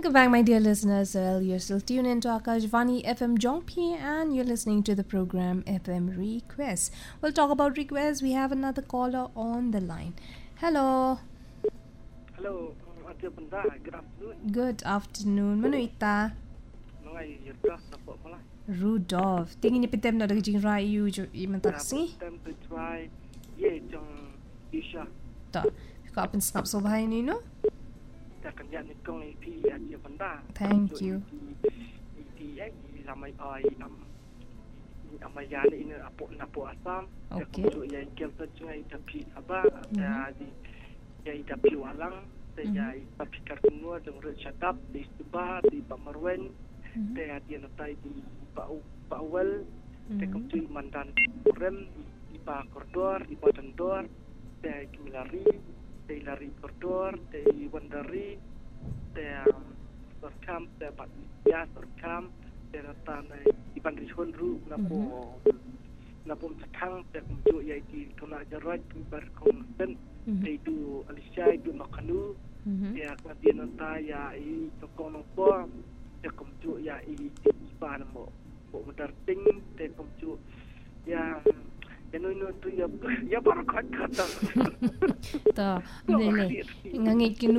Welcome back, my dear listeners. Well, you're still tuned into Akashvani FM Jongpi, and you're listening to the program FM Request. We'll talk about requests. We have another caller on the line. Hello. Hello, Ate Benda. Good afternoon. Good afternoon. Mano ita? Nangai Rudolph support pala. Rudolph. Tingin ni pitem na daging rayu jo iman taksi. Time to try. Ye jong Isha. Ta. Ka apen snap so bhai ni no? Ta kan ya ni kong ni pi Ate Benda. Thank you. Di ramai ai amaya ni ina apo asam. Okay. Untuk yang kelta jungai tapi apa di yang tapi walang saya tapi kartunua jong recatap di Subah di Pamarwen saya dia natai di Bawel saya kemui mandan rem di Pak Kordor di Badandor saya kimilari saya lari Kordor saya Wandari saya Sorkam saya Pak Ya Sorkam saya natai di Bandar Honru napom sakang saya kemui yaitu Tuna Jarod berkonsen itu Alicia itu Makanu ya kemudian nanti ya i tokong nongpo ya kemju ya i ipan mo mudarting te kemju ya no tu ya baru kata Ta. Nene. Ngangit